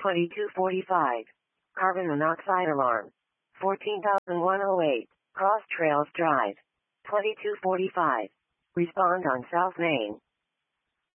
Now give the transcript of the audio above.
2245. Carbon monoxide alarm. 14108. Cross Trails Drive. 2245. Respond on South Main.